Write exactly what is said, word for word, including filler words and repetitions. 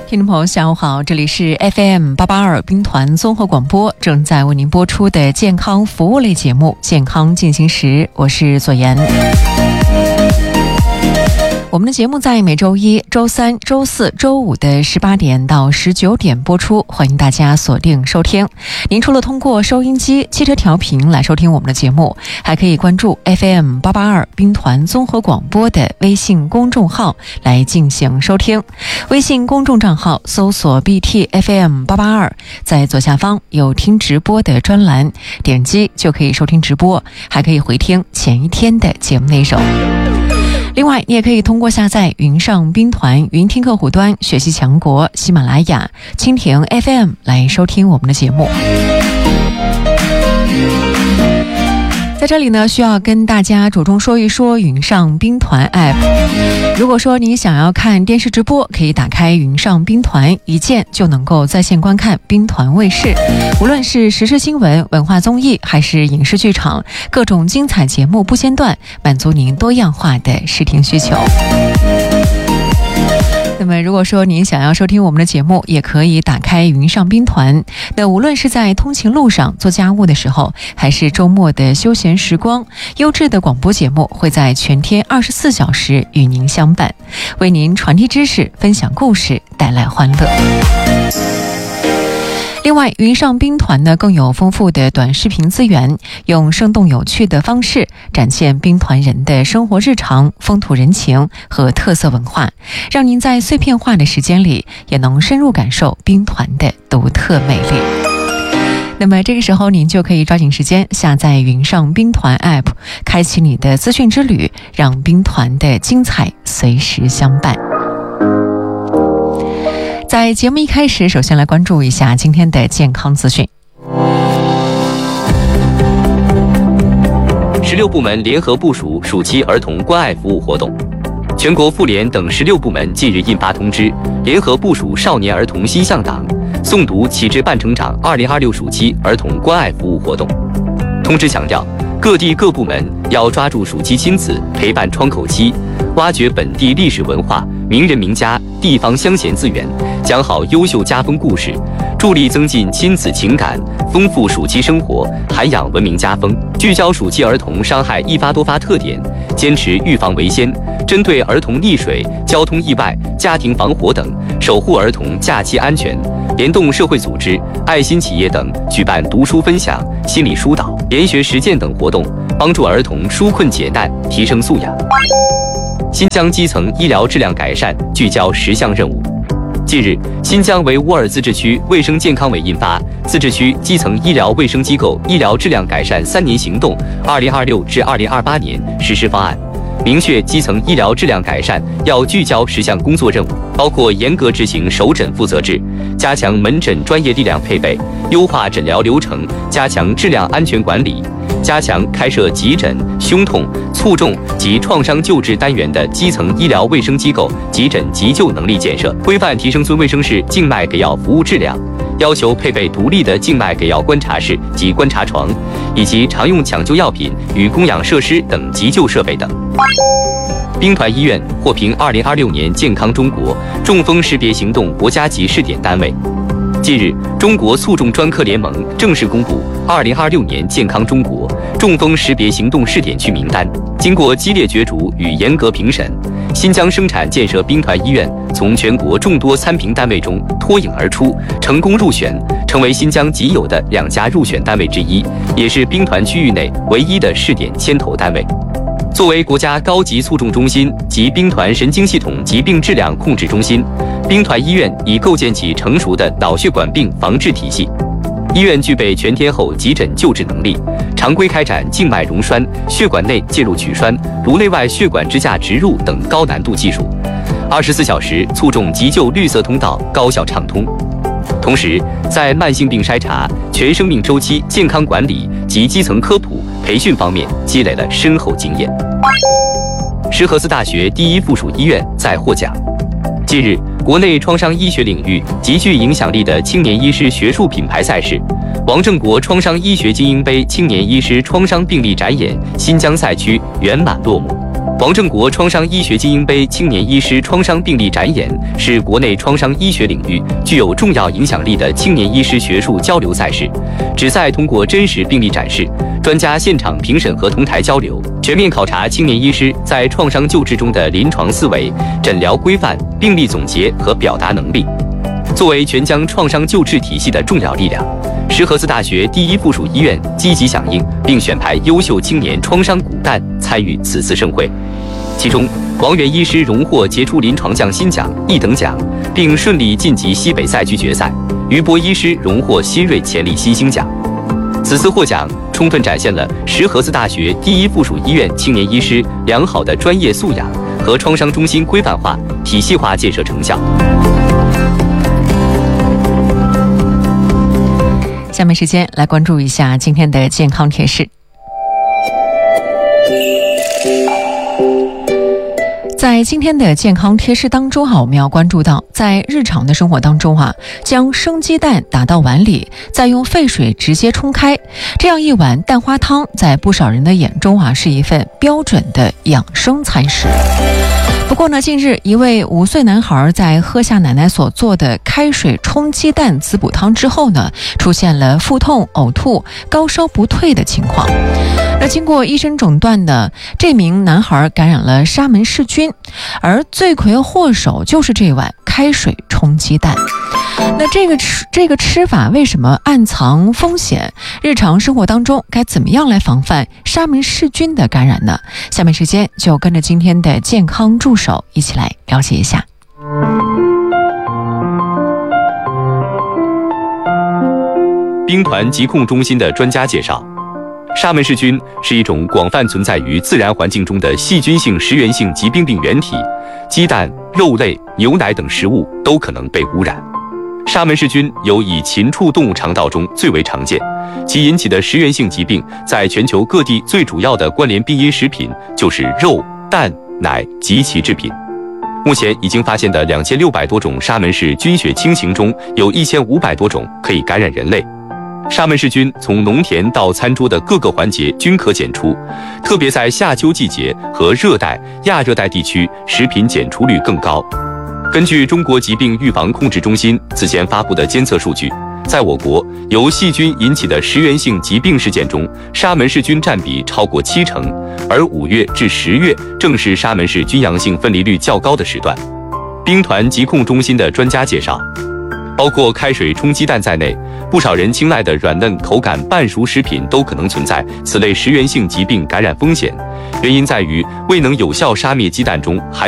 听众朋友下午好，这里是 F M 八八二兵团综合广播，正在为您播出的健康服务类节目健康进行时，我是左岩。我们的节目在每周一、周三、周四、周五的十八点到十九点播出，欢迎大家锁定收听。您除了通过收音机、汽车调频来收听我们的节目，还可以关注 F M 八八二兵团综合广播的微信公众号来进行收听。微信公众账号搜索 B T F M 八八二，在左下方有听直播的专栏，点击就可以收听直播，还可以回听前一天的节目内容。另外，你也可以通过下载云上兵团云听客户端、学习强国、喜马拉雅、蜻蜓 F M 来收听我们的节目。在这里呢，需要跟大家着重说一说云上兵团 App。 如果说你想要看电视直播，可以打开云上兵团，一键就能够在线观看兵团卫视，无论是时事新闻、文化综艺还是影视剧场，各种精彩节目不间断，满足您多样化的视听需求。那么如果说您想要收听我们的节目，也可以打开云上兵团。那无论是在通勤路上、做家务的时候，还是周末的休闲时光，优质的广播节目会在全天二十四小时与您相伴，为您传递知识、分享故事、带来欢乐。另外，云上兵团呢更有丰富的短视频资源，用生动有趣的方式展现兵团人的生活日常、风土人情和特色文化，让您在碎片化的时间里也能深入感受兵团的独特魅力。那么这个时候您就可以抓紧时间下载云上兵团 App， 开启你的资讯之旅，让兵团的精彩随时相伴。在节目一开始，首先来关注一下今天的健康资讯。 十六部门联合部署暑期儿童关爱服务活动。全国妇联等十六部门近日印发通知，联合部署少年儿童新向党、诵读启智半成长二零二六暑期儿童关爱服务活动。通知强调，各地各部门要抓住暑期亲子陪伴窗口期，挖掘本地历史文化、名人名家、地方乡贤资源，讲好优秀家风故事，助力增进亲子情感，丰富暑期生活，涵养文明家风。聚焦暑期儿童伤害易发多发特点，坚持预防为先，针对儿童溺水、交通意外、家庭防火等，守护儿童假期安全。联动社会组织、爱心企业等举办读书分享、心理疏导、研学实践等活动，帮助儿童纾困解难，提升素养。新疆基层医疗质量改善聚焦十项任务。近日，新疆维吾尔自治区卫生健康委印发《自治区基层医疗卫生机构医疗质量改善三年行动（二零二六至二零二八年）》实施方案，明确基层医疗质量改善要聚焦十项工作任务，包括严格执行首诊负责制，加强门诊专业力量配备，优化诊疗流程，加强质量安全管理，加强开设急诊、胸痛、卒中及创伤救治单元的基层医疗卫生机构急诊急救能力建设，规范提升村卫生室静脉给药服务质量，要求配备独立的静脉给药观察室及观察床，以及常用抢救药品与供氧设施等急救设备等。兵团医院获评二零二六年健康中国中风识别行动国家级试点单位。近日，中国卒中专科联盟正式公布二零二六年健康中国中风识别行动试点区名单。经过激烈角逐与严格评审，新疆生产建设兵团医院从全国众多参评单位中脱颖而出，成功入选，成为新疆仅有的两家入选单位之一，也是兵团区域内唯一的试点牵头单位。作为国家高级卒中中心及兵团神经系统疾病质量控制中心，兵团医院已构建起成熟的脑血管病防治体系。医院具备全天候急诊救治能力，常规开展静脉溶栓、血管内介入取栓、颅内外血管支架植入等高难度技术，二十四小时卒中急救绿色通道高效畅通。同时，在慢性病筛查、全生命周期健康管理及基层科普培训方面积累了深厚经验。石河子大学第一附属医院再获奖。近日，国内创伤医学领域极具影响力的青年医师学术品牌赛事王正国创伤医学精英杯青年医师创伤病例展演新疆赛区圆满落幕。 王正国创伤医学金鹰杯青年医师创伤病例展演是国内创伤医学领域具有重要影响力的青年医师学术交流赛事，旨在通过真实病例展示、专家现场评审和同台交流，全面考察青年医师在创伤救治中的临床思维、诊疗规范、病例总结和表达能力。作为全疆创伤救治体系的重要力量，石河子大学第一附属医院积极响应，并选派优秀青年创伤骨干参与此次盛会。其中，王源医师荣获杰出临床匠心奖一等奖，并顺利晋级西北赛区决赛；于博医师荣获新锐潜力新星奖。此次获奖充分展现了石河子大学第一附属医院青年医师良好的专业素养和创伤中心规范化、体系化建设成效。 下面时间来关注一下今天的健康贴士。在今天的健康贴士当中哈，我们要关注到，在日常的生活当中啊，将生鸡蛋打到碗里，再用沸水直接冲开，这样一碗蛋花汤，在不少人的眼中啊，是一份标准的养生餐食。不过呢，近日一位五岁男孩在喝下奶奶所做的开水冲鸡蛋滋补汤之后呢，出现了腹痛、呕吐、高烧不退的情况。那经过医生诊断呢，这名男孩感染了沙门氏菌，而罪魁祸首就是这碗开水冲鸡蛋。那这个吃这个吃法为什么暗藏风险？日常生活当中该怎么样来防范沙门氏菌的感染呢？下面时间就跟着今天的健康助手一起来了解一下。 兵团疾控中心的专家介绍，沙门氏菌是一种广泛存在于自然环境中的细菌性食源性疾病病原体，鸡蛋、肉类、牛奶等食物都可能被污染。沙门氏菌由以禽畜动物肠道中最为常见，其引起的食源性疾病在全球各地最主要的关联病因食品就是肉、蛋、奶及其制品。目前已经发现的两千六百多种沙门氏菌血清型中，有一千五百多种可以感染人类。沙门氏菌从农田到餐桌的各个环节均可检出，特别在夏秋季节和热带、亚热带地区，食品检出率更高。根据中国疾病预防控制中心此前发布的监测数据，在我国由细菌引起的食源性疾病事件中，沙门氏菌占比超过七成，而五月至十月正是沙门氏菌阳性分离率较高的时段。兵团疾控中心的专家介绍，包括开水冲鸡蛋在内，不少人青睐的软嫩口感半熟食品都可能存在此类食源性疾病感染风险，原因在于未能有效杀灭鸡蛋中含